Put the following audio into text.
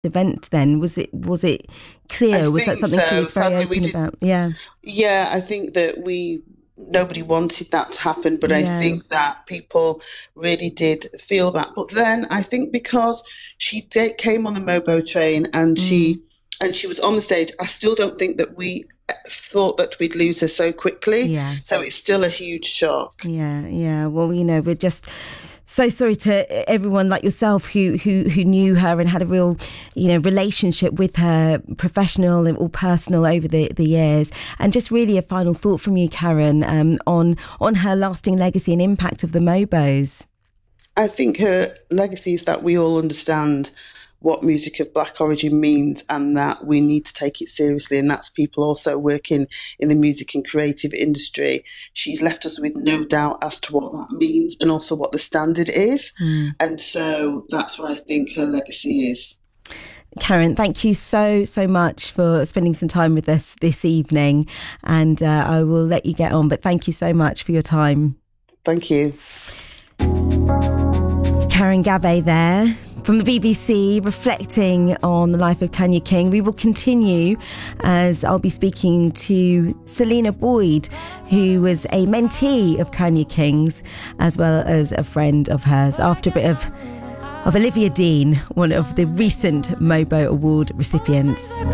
event then? Was it clear? Was that something she was very open about? Yeah, I think that nobody wanted that to happen, but I think that people really did feel that. But then I think because came on the Mobo train and she was on the stage, I still don't think that we thought that we'd lose her so quickly. Yeah. So it's still a huge shock. Yeah. Well, we're just so sorry to everyone like yourself who knew her and had a real, relationship with her, professional and all personal over the years. And just really a final thought from you, Karen, on her lasting legacy and impact of the Mobos. I think her legacy is that we all understand what music of Black origin means and that we need to take it seriously, and that's people also working in the music and creative industry. She's left us with no doubt as to what that means and also what the standard is. And so that's what I think her legacy is. Karen, thank you so much for spending some time with us this evening, and I will let you get on, but thank you so much for your time. Thank you. Karen Gavet there from the BBC, reflecting on the life of Kanya King. We will continue as I'll be speaking to Selena Boyd, who was a mentee of Kanya King's as well as a friend of hers, after a bit of Olivia Dean, one of the recent Mobo Award recipients.